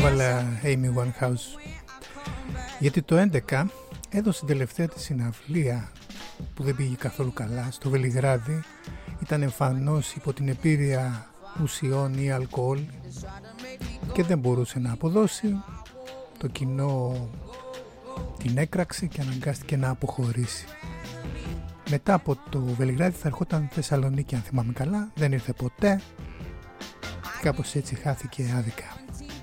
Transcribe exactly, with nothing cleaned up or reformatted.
έβαλα Amy Winehouse γιατί το έντεκα έδωσε την τελευταία της συναυλία που δεν πήγε καθόλου καλά στο Βελιγράδι. Ήταν εμφανώς υπό την επίρρεια ουσιών ή αλκοόλ και δεν μπορούσε να αποδώσει. Το κοινό την έκραξε και αναγκάστηκε να αποχωρήσει. Μετά από το Βελιγράδι θα ερχόταν Θεσσαλονίκη, αν θυμάμαι καλά. Δεν ήρθε ποτέ. Κάπως έτσι χάθηκε άδικα.